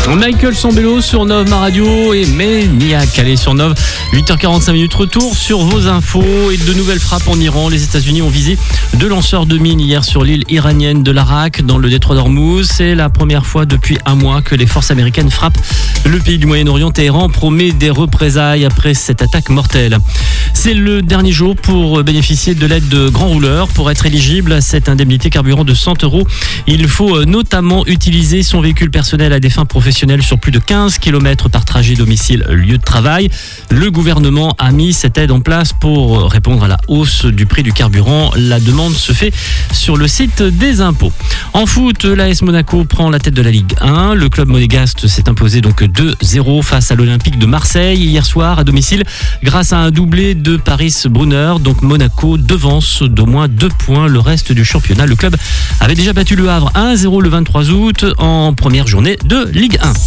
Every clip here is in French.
Michael Sambello sur Nov Ma Radio et Maniac. Allez sur Nov, 8h45 retour sur vos infos et de nouvelles frappes en Iran. Les États-Unis ont visé 2 lanceurs de mines hier sur l'île iranienne de l'Arak dans le détroit d'Ormuz. C'est la première fois depuis un mois que les forces américaines frappent le pays du Moyen-Orient. Téhéran promet des représailles après cette attaque mortelle. C'est le dernier jour pour bénéficier de l'aide de grands rouleurs. Pour être éligible à cette indemnité carburant de 100 €, il faut notamment utiliser son véhicule personnel à des fins professionnelles sur plus de 15 km par trajet domicile-lieu de travail. Le gouvernement a mis cette aide en place pour répondre à la hausse du prix du carburant. La demande se fait sur le site des impôts. En foot, l'AS Monaco prend la tête de la Ligue 1. Le club monégasque s'est imposé donc 2-0 face à l'Olympique de Marseille hier soir à domicile grâce à un doublé de Paris Brunner. Donc Monaco devance d'au moins 2 points le reste du championnat. Le club avait déjà battu le Havre 1-0 le 23 août en première journée de Ligue 1.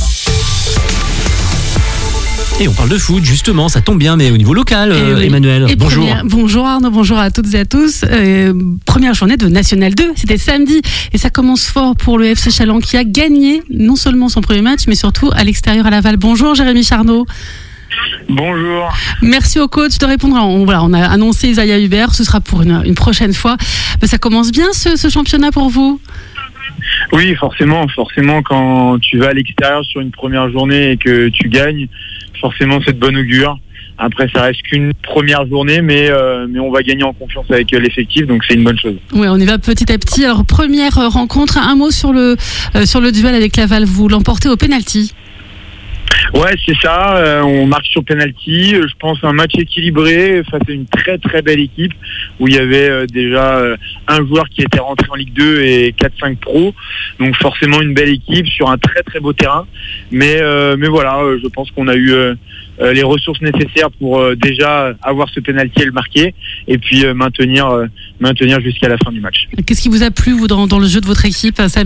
Et on parle de foot, justement, ça tombe bien, mais au niveau local, oui. Emmanuel, bonjour. Bonjour Arnaud, bonjour à toutes et à tous. Première journée de National 2, c'était samedi. Et ça commence fort pour le FC Challans qui a gagné non seulement son premier match, mais surtout à l'extérieur à Laval. Bonjour Jérémy Charnot. Bonjour. Merci au coach de répondre. On a annoncé Isaiah Hubert, ce sera pour une prochaine fois. Mais ça commence bien ce championnat pour vous ? Oui, forcément, quand tu vas à l'extérieur sur une première journée et que tu gagnes, forcément c'est de bon augure. Après, ça reste qu'une première journée, mais on va gagner en confiance avec l'effectif, donc c'est une bonne chose. Oui, on y va petit à petit. Alors, première rencontre, un mot sur le duel avec Laval. Vous l'emportez au pénalty. Ouais, c'est ça. On marque sur penalty. Je pense un match équilibré face à une très très belle équipe où il y avait déjà un joueur qui était rentré en Ligue 2 et 4-5 pros. Donc forcément une belle équipe sur un très très beau terrain. Mais voilà, je pense qu'on a eu les ressources nécessaires pour déjà avoir ce penalty et le marquer et puis maintenir jusqu'à la fin du match. Qu'est-ce qui vous a plu vous dans le jeu de votre équipe samedi ?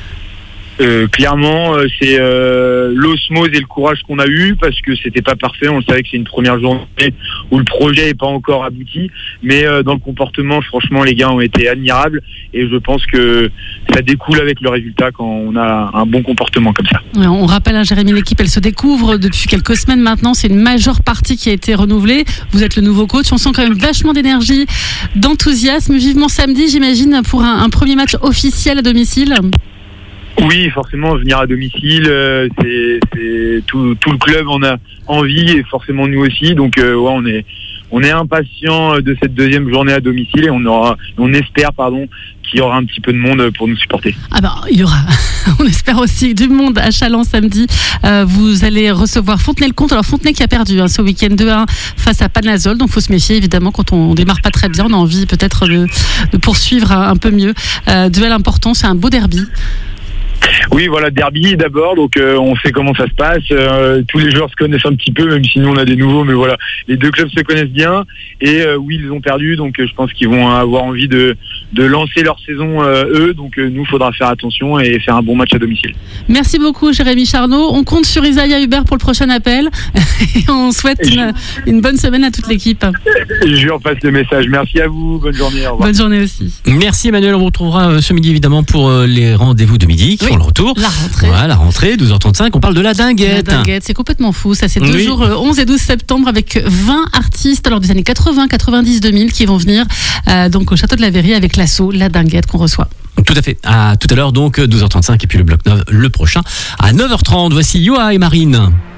Clairement, c'est l'osmose et le courage qu'on a eu parce que c'était pas parfait. On le savait que c'est une première journée où le projet n'est pas encore abouti, mais dans le comportement, franchement, les gars ont été admirables et je pense que ça découle avec le résultat quand on a un bon comportement comme ça. Ouais, on rappelle, Jérémy, l'équipe, elle se découvre depuis quelques semaines maintenant. C'est une majeure partie qui a été renouvelée. Vous êtes le nouveau coach. On sent quand même vachement d'énergie, d'enthousiasme. Vivement samedi, j'imagine, pour un premier match officiel à domicile. Oui, forcément, venir à domicile, c'est tout le club en a envie et forcément nous aussi. Donc on est impatient de cette deuxième journée à domicile et on espère qu'il y aura un petit peu de monde pour nous supporter. Ah ben, il y aura. On espère aussi du monde à Challans samedi. Vous allez recevoir Fontenay-le-Comte. Alors Fontenay qui a perdu ce week-end 2-1 face à Panazol. Donc il faut se méfier évidemment quand on démarre pas très bien. On a envie peut-être de poursuivre un peu mieux. Duel important, c'est un beau derby. Oui, voilà, derby d'abord, donc on sait comment ça se passe. Tous les joueurs se connaissent un petit peu, même si nous on a des nouveaux, mais voilà, les deux clubs se connaissent bien. Et oui, ils ont perdu, donc je pense qu'ils vont avoir envie de lancer leur saison eux. Donc nous, faudra faire attention et faire un bon match à domicile. Merci beaucoup, Jérémy Charnot. On compte sur Isaiah Hubert pour le prochain appel. Et on souhaite une bonne semaine à toute l'équipe. Je lui repasse le message. Merci à vous, bonne journée. Au revoir. Bonne journée aussi. Merci Emmanuel, on vous retrouvera ce midi évidemment pour les rendez-vous de midi qui font le retour. La rentrée. Voilà, la rentrée, 12h35, on parle de la dinguette. La dinguette, c'est complètement fou. Ça, c'est 2 jours, 11 et 12 septembre, avec 20 artistes des années 80, 90, 2000 qui vont venir donc au château de la Verrie avec l'assaut, la dinguette qu'on reçoit. Tout à fait. À tout à l'heure, donc 12h35 et puis le bloc 9, le prochain à 9h30. Voici Yoa et Marine.